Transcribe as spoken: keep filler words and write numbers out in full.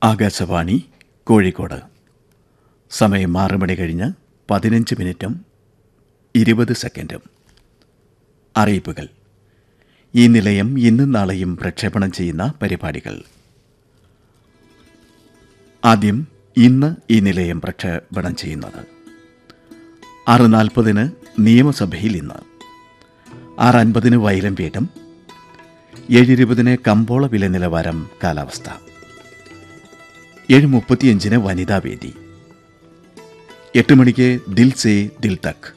ആകാശവാണി കോഴിക്കോട്. സമയം ആറ് മണി കഴിഞ്ഞ് പതിനഞ്ച് മിനിറ്റും ഇരുപത് സെക്കൻഡും. അറിയിപ്പുകൾ. ഈ നിലയം ഇന്നും നാളെയും പ്രക്ഷേപണം ചെയ്യുന്ന പരിപാടികൾ. ആദ്യം ഇന്ന് ഈ നിലയം പ്രക്ഷേപണം ചെയ്യുന്നത്: ആറ് നാൽപ്പതിന് നിയമസഭയിൽ ഇന്ന്, ആറ് അൻപതിന് വയലം വീടും, ഏഴ് ഇരുപതിന് കമ്പോള വില നിലവാരം കാലാവസ്ഥ, ഏഴ് മുപ്പത്തിയഞ്ചിന് വനിതാവേദി, എട്ട് മണിക്ക് ദിൽ സേ ദിൽ തക്,